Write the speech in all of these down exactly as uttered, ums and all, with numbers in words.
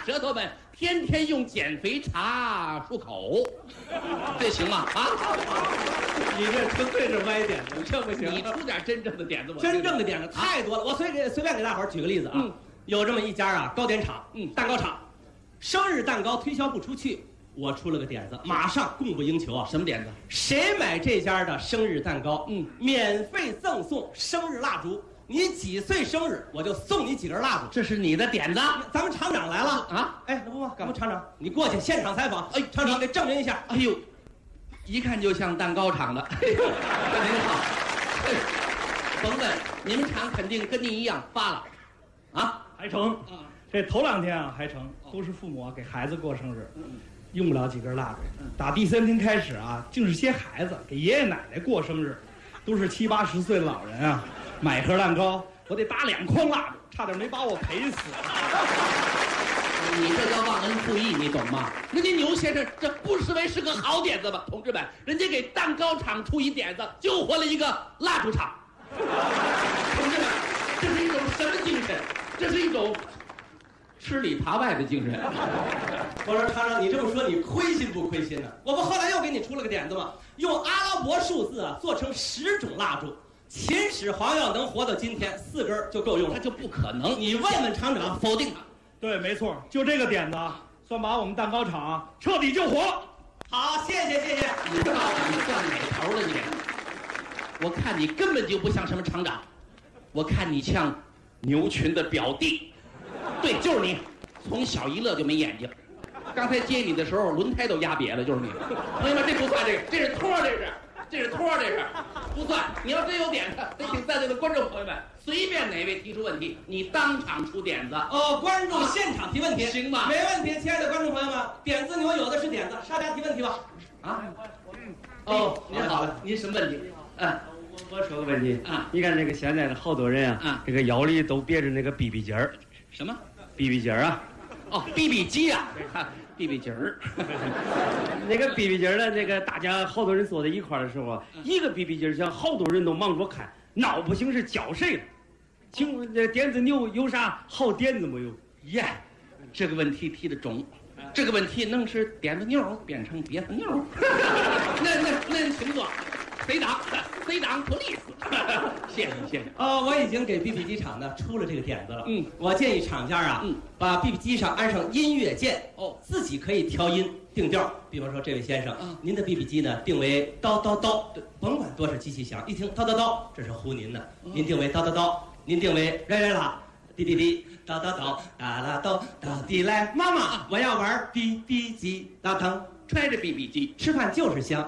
舌头们天天用减肥茶漱口，这行吗？啊， 你这纯粹是歪点子，这不行。 你出点真正的点子，我真正的点子太多了。我随给随便给大伙儿举个例子啊， 嗯、 有这么一家啊糕点厂， 嗯， 蛋糕厂，生日蛋糕推销不出去，我出了个点子，马上供不应求啊！ 什么点子？ 谁买这家的生日蛋糕， 嗯， 免费赠送生日蜡烛。你几岁生日，我就送你几根蜡烛。 这是你的点子。 咱们厂长来了啊！ 哎，那不嘛，干嘛？厂长，你过去现场采访。哎，厂长给证明一下。 哎呦，一看就像蛋糕厂的。哎、您好，哎，甭问，你们厂肯定跟您一样发了，啊， 还成。啊，这头两天啊还成，都是父母啊给孩子过生日，用不了几根蜡烛。打第三天开始啊，竟是些孩子给爷爷奶奶过生日，都是七八十岁的老人啊。买盒蛋糕，我得打两筐蜡烛，差点没把我赔死。 你这叫忘恩负义，你懂吗？人家牛先生这不失为是个好点子吧？同志们，人家给蛋糕厂出一点子，救活了一个蜡烛厂。同志们，这是一种什么精神？这是一种吃里扒外的精神。 我说厂长，你这么说，你亏心不亏心呢？我不后来又给你出了个点子吗？用阿拉伯数字啊做成十种蜡烛。秦始皇要能活到今天，四根就够用了。 他就不可能。 你问问厂长， 否定他。 对，没错，就这个点子，算把我们蛋糕厂彻底救活了。 好，谢谢谢谢。 你到底算哪头了你？我看你根本就不像什么厂长，我看你像牛群的表弟。对，就是你，从小一乐就没眼睛。刚才接你的时候，轮胎都压瘪了，就是你。朋友们，这不算这个，这是托，这是。这是托，这是不算。你要真有点子，得请在座的观众朋友们随便哪位提出问题，你当场出点子。 哦，观众现场提问题， 行吧？ 没问题，亲爱的观众朋友们，点子牛有的是点子，大家提问题吧。 啊？哦，您好，您什么问题？嗯， 我我说个问题啊， 你看这个现在的好多人啊， 啊， 这个腰里都别着那个 B B 筋儿。 什么 ？B B 筋儿啊？ 哦 ，B B 机啊。B B 筋儿， 那个 B B 筋儿呢？那个大家好多人坐在一块儿的时候啊，一个 B B 筋儿上好多人都忙着看，闹不清是叫谁了。请问这点子牛有啥好点子没有？ 耶，这个问题提得中，这个问题能使点子牛变成瘪子牛。那那那请坐，谁党谁党 police。谢谢谢谢。 哦，我已经给 B B 机厂呢出了这个点子了。 嗯， 我建议厂家啊，嗯，把 B B 机上安上音乐键， 哦， 自己可以调音定调。比方说，这位先生， 嗯， 您的 B B 机呢定为叨叨叨，甭管多少机器响，一听叨叨叨，这是唬您的。嗯、您定为叨叨叨，您定为来来啦，滴滴滴，叨叨叨，哒啦叨，到底来，妈妈，我要玩 B B 机，当当， 揣着 B B 机， 吃饭就是香。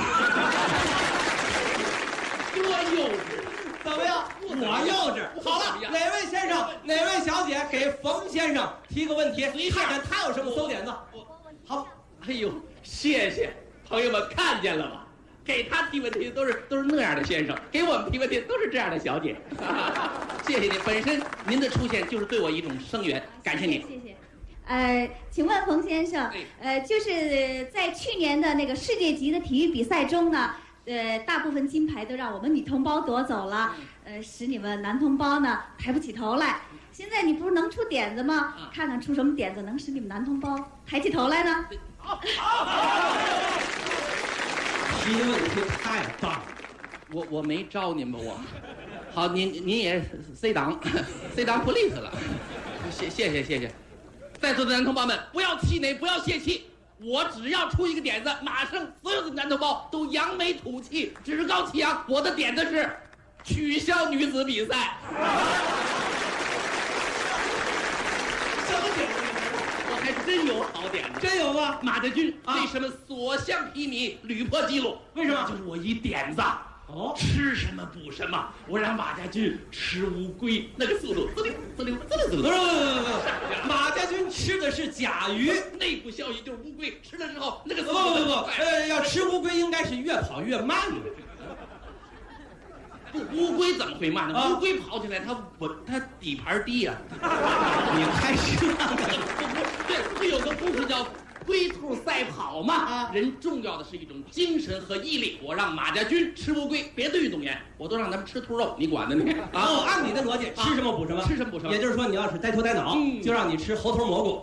多幼稚！ 怎么样？我幼稚。好了，哪位先生、哪位小姐给冯先生提个问题，看看他有什么馊点子。好， 哎呦，谢谢朋友们看见了吗？给他提问题都是都是那样的先生，给我们提问题都是这样的小姐。谢谢您，本身您的出现就是对我一种声援，感谢您。 谢谢。呃，请问冯先生，呃，就是在去年的那个世界级的体育比赛中呢。呃，大部分金牌都让我们女同胞夺走了，呃，使你们男同胞呢抬不起头来。现在你不是能出点子吗？看看出什么点子能使你们男同胞抬起头来呢？ 提的问题太棒了， 我我没招您吧我。好，您您也 C 党 C 党 police 了，谢谢谢谢谢。在座的男同胞们，不要气馁，不要泄气。我只要出一个点子，马上所有的男同胞都扬眉吐气，趾高气扬。我的点子是取消女子比赛。 什么点子？ 我还真有好点子。 真有吗？ 马家军啊为什么所向披靡，屡破纪录？ 为什么？ 就是我一点子。 哦， 吃什么补什么，我让马家军吃乌龟，那个速度滋溜滋溜滋溜滋溜。 不是不是不是不是，马家军吃的是甲鱼， 内部消息就是乌龟吃了之后那个速不度不不，呃，要吃乌龟应该是越跑越慢的。 不，乌龟怎么会慢呢？ 啊乌龟跑起来它稳，它底盘低呀、 你开始那个， 对，不是有个故事叫龟兔赛跑嘛？ 啊， 人重要的是一种精神和毅力。我让马家军吃乌龟，别的运动员我都让他们吃兔肉，你管呢你？ 哦，按你的逻辑，吃什么补什么， 吃什么补什么。 也就是说，你要是呆头呆脑， 嗯、 就让你吃猴头蘑菇；